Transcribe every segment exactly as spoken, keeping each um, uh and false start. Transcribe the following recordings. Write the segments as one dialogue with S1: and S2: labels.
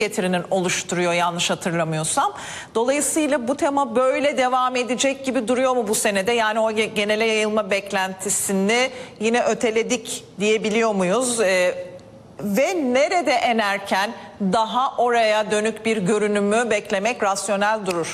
S1: getirinin oluşturuyor yanlış hatırlamıyorsam. Dolayısıyla bu tema böyle devam edecek gibi duruyor mu bu senede? Yani o genele yayılma beklentisini yine öteledik diyebiliyor muyuz? Ee, ve nerede en erken daha oraya dönük bir görünümü beklemek rasyonel durur?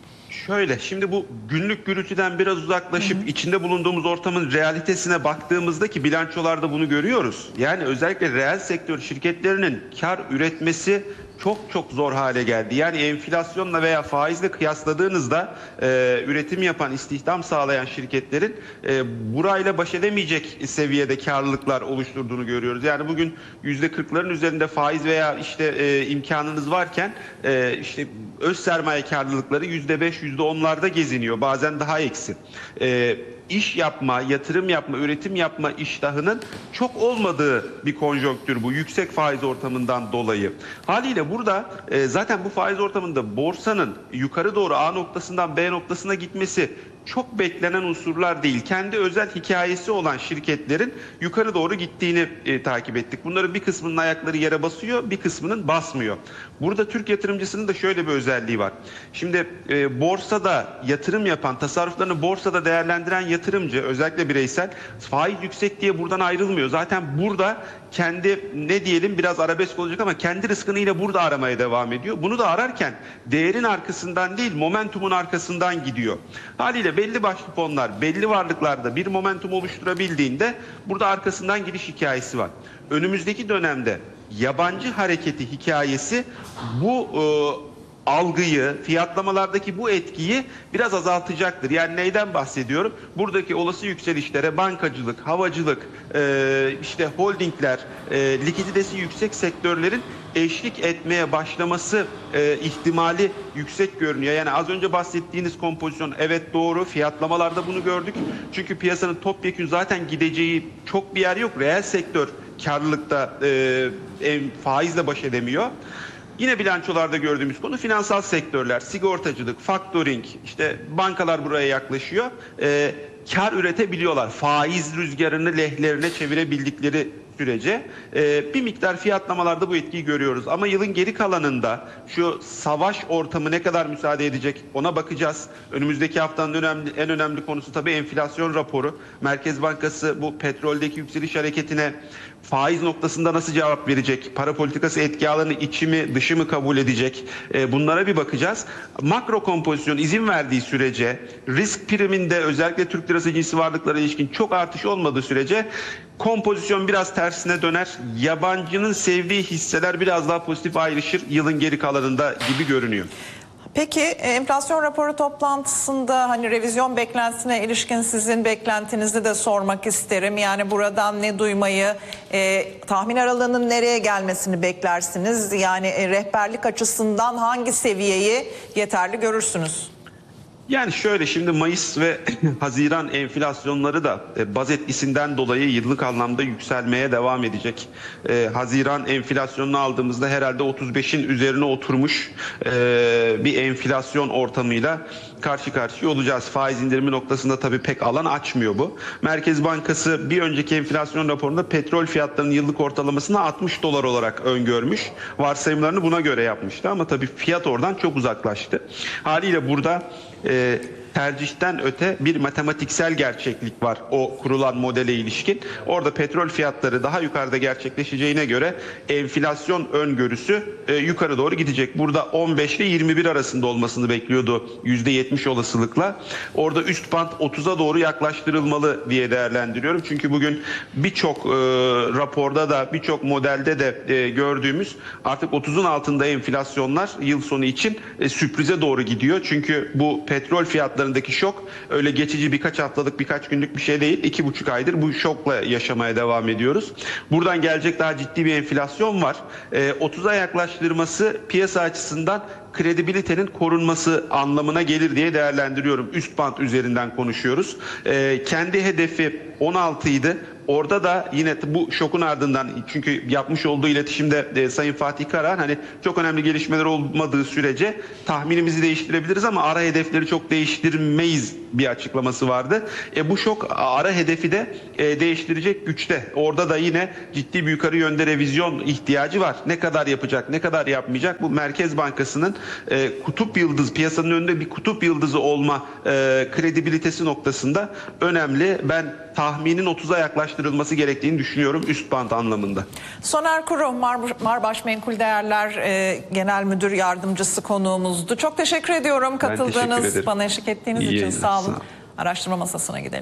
S2: Şöyle, şimdi bu günlük gürültüden biraz uzaklaşıp hı hı. içinde bulunduğumuz ortamın realitesine baktığımızda ki bilançolarda bunu görüyoruz. Yani özellikle reel sektör şirketlerinin kar üretmesi çok çok zor hale geldi. Yani enflasyonla veya faizle kıyasladığınızda e, üretim yapan, istihdam sağlayan şirketlerin e, burayla baş edemeyecek seviyede karlılıklar oluşturduğunu görüyoruz. Yani bugün yüzde kırkların üzerinde faiz veya işte e, imkanınız varken e, işte öz sermaye karlılıkları yüzde beş, yüzde onlarda geziniyor. Bazen daha eksi. E, iş yapma, yatırım yapma, üretim yapma iştahının çok olmadığı bir konjonktür bu. Yüksek faiz ortamından dolayı. Haliyle burada e, zaten bu faiz ortamında borsanın yukarı doğru A noktasından B noktasına gitmesi çok beklenen unsurlar değil. Kendi özel hikayesi olan şirketlerin yukarı doğru gittiğini e, takip ettik. Bunların bir kısmının ayakları yere basıyor, bir kısmının basmıyor. Burada Türk yatırımcısının da şöyle bir özelliği var. Şimdi e, borsada yatırım yapan, tasarruflarını borsada değerlendiren yatırımcı, özellikle bireysel, faiz yüksek diye buradan ayrılmıyor. Zaten burada kendi, ne diyelim, biraz arabesk olacak ama kendi rızkını yine burada aramaya devam ediyor. Bunu da ararken değerin arkasından değil, momentumun arkasından gidiyor. Haliyle belli başlı fonlar, belli varlıklarda bir momentum oluşturabildiğinde burada arkasından gidiş hikayesi var. Önümüzdeki dönemde yabancı hareketi hikayesi bu e, algıyı, fiyatlamalardaki bu etkiyi biraz azaltacaktır. Yani neyden bahsediyorum? Buradaki olası yükselişlere bankacılık, havacılık, e, işte holdingler, e, likiditesi yüksek sektörlerin eşlik etmeye başlaması e, ihtimali yüksek görünüyor. Yani az önce bahsettiğiniz kompozisyon evet doğru. Fiyatlamalarda bunu gördük. Çünkü piyasanın topyekün zaten gideceği çok bir yer yok. Reel sektör karlılıkta e, faizle baş edemiyor. Yine bilançolarda gördüğümüz konu finansal sektörler, sigortacılık, faktoring, işte bankalar buraya yaklaşıyor. Ee, kar üretebiliyorlar. Faiz rüzgarını lehlerine çevirebildikleri sürece e, bir miktar fiyatlamalarda bu etkiyi görüyoruz. Ama yılın geri kalanında şu savaş ortamı ne kadar müsaade edecek ona bakacağız. Önümüzdeki haftanın önemli, en önemli konusu tabii enflasyon raporu. Merkez Bankası bu petroldeki yükseliş hareketine faiz noktasında nasıl cevap verecek? Para politikası etki alanı içi mi dışı mı kabul edecek? E, bunlara bir bakacağız. Makro kompozisyon izin verdiği sürece, risk priminde özellikle Türk lirası cinsi varlıklara ilişkin çok artış olmadığı sürece kompozisyon biraz tersine döner. Yabancının sevdiği hisseler biraz daha pozitif ayrışır yılın geri kalanında gibi görünüyor.
S1: Peki enflasyon raporu toplantısında hani revizyon beklentisine ilişkin sizin beklentinizi de sormak isterim. Yani buradan ne duymayı, e, tahmin aralığının nereye gelmesini beklersiniz? Yani e, rehberlik açısından hangi seviyeyi yeterli görürsünüz?
S2: Yani şöyle, şimdi Mayıs ve Haziran enflasyonları da e, baz etkisinden dolayı yıllık anlamda yükselmeye devam edecek. E, Haziran enflasyonunu aldığımızda herhalde otuz beşin üzerine oturmuş e, bir enflasyon ortamıyla karşı karşıya olacağız. Faiz indirimi noktasında tabii pek alan açmıyor bu. Merkez Bankası bir önceki enflasyon raporunda petrol fiyatlarının yıllık ortalamasını altmış dolar olarak öngörmüş. Varsayımlarını buna göre yapmıştı ama tabii fiyat oradan çok uzaklaştı. Haliyle burada e, tercihten öte bir matematiksel gerçeklik var o kurulan modele ilişkin. Orada petrol fiyatları daha yukarıda gerçekleşeceğine göre enflasyon öngörüsü e, yukarı doğru gidecek. Burada on beş ile yirmi bir arasında olmasını bekliyordu yüzde yetmiş olasılıkla. Orada üst band otuza doğru yaklaştırılmalı diye değerlendiriyorum. Çünkü bugün birçok e, raporda da birçok modelde de e, gördüğümüz artık otuzun altında enflasyonlar yıl sonu için e, sürprize doğru gidiyor. Çünkü bu petrol fiyatları şok öyle geçici birkaç haftalık birkaç günlük bir şey değil. İki buçuk aydır bu şokla yaşamaya devam ediyoruz. Buradan gelecek daha ciddi bir enflasyon var. E, otuza yaklaştırması piyasa açısından kredibilitenin korunması anlamına gelir diye değerlendiriyorum. Üst bant üzerinden konuşuyoruz. Ee, kendi hedefi on altı idi. Orada da yine bu şokun ardından, çünkü yapmış olduğu iletişimde e, Sayın Fatih Karahan hani çok önemli gelişmeler olmadığı sürece tahminimizi değiştirebiliriz ama ara hedefleri çok değiştirmeyiz bir açıklaması vardı. E, bu şok ara hedefi de e, değiştirecek güçte. Orada da yine ciddi bir yukarı yönde revizyon ihtiyacı var. Ne kadar yapacak, ne kadar yapmayacak? Bu Merkez Bankası'nın e, kutup yıldız, piyasanın önünde bir kutup yıldızı olma e, kredibilitesi noktasında önemli. Ben tahminin otuza yaklaştırılması gerektiğini düşünüyorum üst band anlamında.
S1: Soner Kuru, Mar Marbaş Menkul Değerler e, Genel Müdür Yardımcısı konuğumuzdu. Çok teşekkür ediyorum katıldığınız,
S2: teşekkür
S1: bana eşlik ettiğiniz
S2: İyi
S1: için.
S2: yayınlar,
S1: Sağ olun.
S2: sağ olun.
S1: Araştırma masasına gidelim.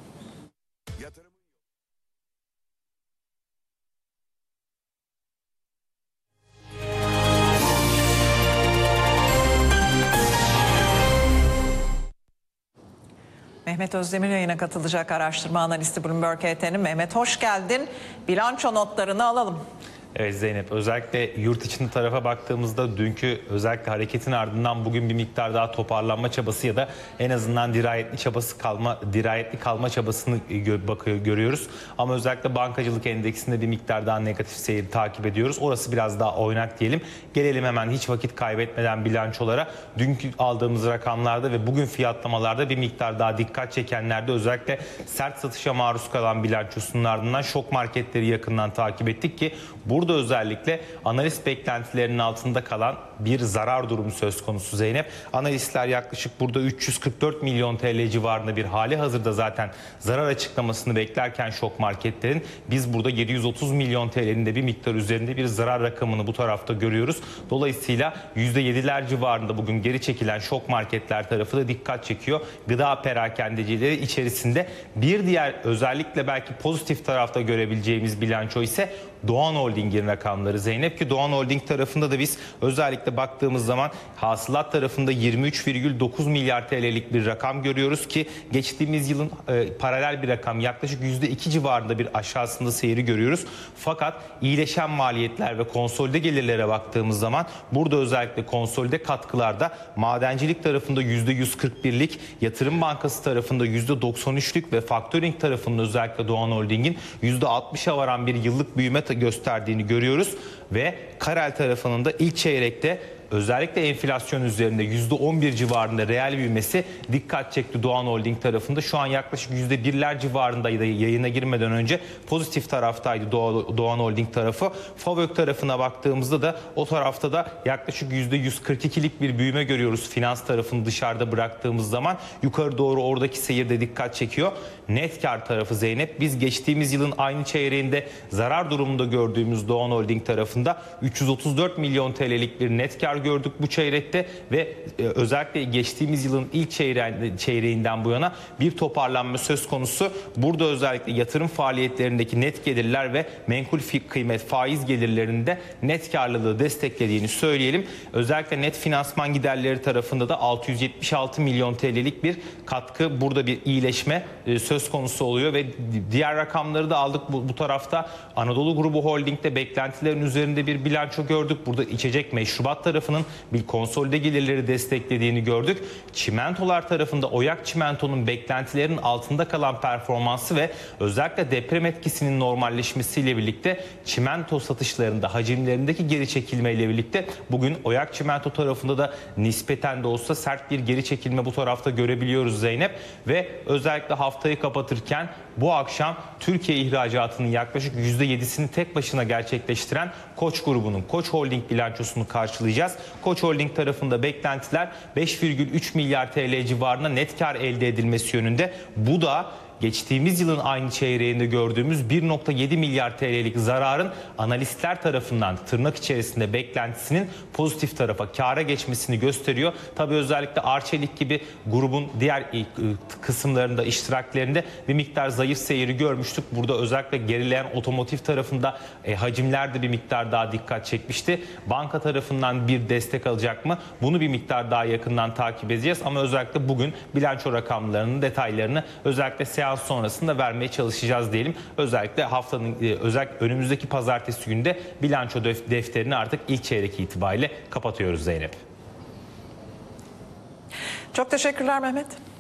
S1: Mehmet Özdemir yayına katılacak, araştırma analisti Bloomberg H T'nin. Mehmet hoş geldin. Bilanço notlarını alalım.
S3: Evet Zeynep, özellikle yurt içinde tarafa baktığımızda dünkü özellikle hareketin ardından bugün bir miktar daha toparlanma çabası ya da en azından dirayetli çabası kalma dirayetli kalma çabasını gö bakıyor görüyoruz. Ama özellikle bankacılık endeksinde bir miktar daha negatif seyir takip ediyoruz. Orası biraz daha oynak diyelim. Gelelim hemen hiç vakit kaybetmeden bilançolara. Dünkü aldığımız rakamlarda ve bugün fiyatlamalarda bir miktar daha dikkat çekenlerde özellikle sert satışa maruz kalan bilançosunun ardından şok marketleri yakından takip ettik ki burada özellikle analist beklentilerinin altında kalan bir zarar durumu söz konusu Zeynep. Analistler yaklaşık burada üç yüz kırk dört milyon T L civarında bir hali hazırda zaten zarar açıklamasını beklerken şok marketlerin biz burada yedi yüz otuz milyon T L'nin de bir miktar üzerinde bir zarar rakamını bu tarafta görüyoruz. Dolayısıyla yüzde yediler civarında bugün geri çekilen şok marketler tarafı da dikkat çekiyor. Gıda perakendecileri içerisinde bir diğer özellikle belki pozitif tarafta görebileceğimiz bilanço ise Doğan Holding'in rakamları Zeynep ki Doğan Holding tarafında da biz özellikle baktığımız zaman hasılat tarafında yirmi üç virgül dokuz milyar T L'lik bir rakam görüyoruz ki geçtiğimiz yılın e, paralel bir rakam yaklaşık yüzde iki civarında bir aşağısında seyri görüyoruz. Fakat iyileşen maliyetler ve konsolide gelirlere baktığımız zaman burada özellikle konsolide katkılarda madencilik tarafında yüzde yüz kırk birlik, yatırım bankası tarafında yüzde doksan üçlük ve faktöring tarafında özellikle Doğan Holding'in yüzde altmışa varan bir yıllık büyüme gösterdiğini görüyoruz ve Karel tarafının da ilk çeyrekte özellikle enflasyon üzerinde yüzde on bir civarında reel büyümesi dikkat çekti Doğan Holding tarafında. Şu an yaklaşık yüzde birler civarındaydı yayına girmeden önce. Pozitif taraftaydı Doğan Holding tarafı. Favök tarafına baktığımızda da o tarafta da yaklaşık yüzde yüz kırk ikilik bir büyüme görüyoruz. Finans tarafını dışarıda bıraktığımız zaman yukarı doğru oradaki seyir de dikkat çekiyor. Net kar tarafı Zeynep, biz geçtiğimiz yılın aynı çeyreğinde zarar durumunda gördüğümüz Doğan Holding tarafında üç yüz otuz dört milyon T L'lik bir net kar gördük bu çeyrekte ve e, özellikle geçtiğimiz yılın ilk çeyreğinden, çeyreğinden bu yana bir toparlanma söz konusu. Burada özellikle yatırım faaliyetlerindeki net gelirler ve menkul kıymet faiz gelirlerinde net karlılığı desteklediğini söyleyelim. Özellikle net finansman giderleri tarafında da altı yüz yetmiş altı milyon T L'lik bir katkı, burada bir iyileşme e, söz konusu oluyor ve diğer rakamları da aldık bu, bu tarafta. Anadolu Grubu Holding'de beklentilerin üzerinde bir bilanço gördük. Burada içecek meşrubat tarafının bir konsolide gelirleri desteklediğini gördük. Çimentolar tarafında Oyak Çimento'nun beklentilerin altında kalan performansı ve özellikle deprem etkisinin normalleşmesiyle birlikte çimento satışlarında hacimlerindeki geri çekilmeyle birlikte bugün Oyak Çimento tarafında da nispeten de olsa sert bir geri çekilme bu tarafta görebiliyoruz Zeynep ve özellikle haftayı kapatırken bu akşam Türkiye ihracatının yaklaşık yüzde yedisini tek başına gerçekleştiren Koç grubunun Koç Holding bilançosunu karşılayacağız. Koç Holding tarafında beklentiler beş virgül üç milyar T L civarında net kar elde edilmesi yönünde. Bu da geçtiğimiz yılın aynı çeyreğinde gördüğümüz bir virgül yedi milyar T L'lik zararın analistler tarafından tırnak içerisinde beklentisinin pozitif tarafa kâra geçmesini gösteriyor. Tabii özellikle Arçelik gibi grubun diğer kısımlarında, iştiraklerinde bir miktar zayıf seyri görmüştük. Burada özellikle gerileyen otomotiv tarafında e, hacimler de bir miktar daha dikkat çekmişti. Banka tarafından bir destek alacak mı? Bunu bir miktar daha yakından takip edeceğiz ama özellikle bugün bilanço rakamlarının detaylarını özellikle seans sonrasında vermeye çalışacağız diyelim. Özellikle haftanın özellikle önümüzdeki pazartesi günde bilanço defterini artık ilk çeyrek itibariyle kapatıyoruz Zeynep.
S1: Çok teşekkürler Mehmet.